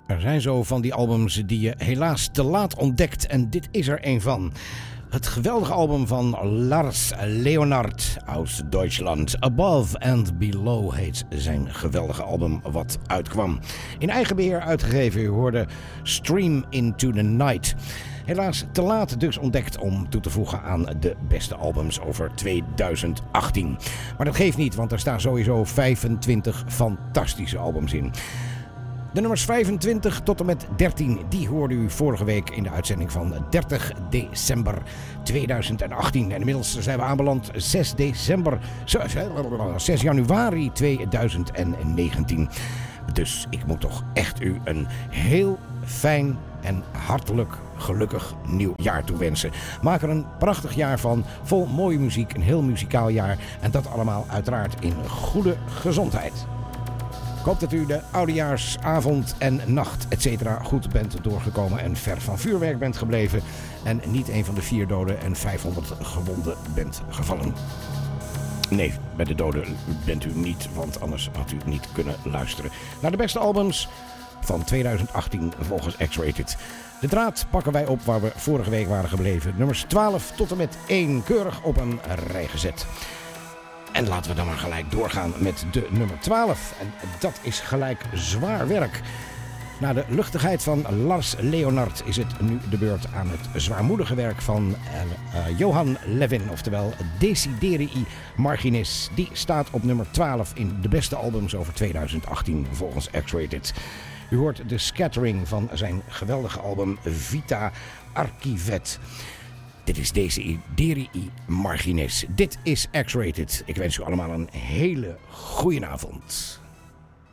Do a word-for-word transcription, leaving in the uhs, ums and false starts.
Er zijn zo van die albums die je helaas te laat ontdekt en dit is er een van. Het geweldige album van Lars Leonard uit Duitsland. Above and Below heet zijn geweldige album wat uitkwam. In eigen beheer uitgegeven, u hoorde Stream Into the Night. Helaas te laat dus ontdekt om toe te voegen aan de beste albums over tweeduizend achttien. Maar dat geeft niet, want er staan sowieso vijfentwintig fantastische albums in. De nummers vijfentwintig tot en met dertien, die hoorde u vorige week in de uitzending van dertig december tweeduizend achttien. En inmiddels zijn we aanbeland zes december, zes januari tweeduizend negentien. Dus ik moet toch echt u een heel fijn en hartelijk gelukkig nieuw jaar toewensen. Maak er een prachtig jaar van, vol mooie muziek, een heel muzikaal jaar. En dat allemaal uiteraard in goede gezondheid. Ik hoop dat u de oudejaarsavond en nacht et cetera goed bent doorgekomen en ver van vuurwerk bent gebleven en niet een van de vier doden en vijfhonderd gewonden bent gevallen. Nee, bij de doden bent u niet, want anders had u niet kunnen luisteren naar de beste albums van tweeduizend achttien volgens X-Rated. De draad pakken wij op waar we vorige week waren gebleven. Nummers twaalf tot en met één keurig op een rij gezet. En laten we dan maar gelijk doorgaan met de nummer twaalf. En dat is gelijk zwaar werk. Na de luchtigheid van Lars Leonard is het nu de beurt aan het zwaarmoedige werk van uh, uh, Johan Levin, oftewel Desiderii Marginis. Die staat op nummer twaalf in de beste albums over tweeduizend achttien volgens X-Rated. U hoort de scattering van zijn geweldige album Vita Archivet. Dit is Desiderii Marginis. Dit is X-Rated. Ik wens u allemaal een hele goede avond.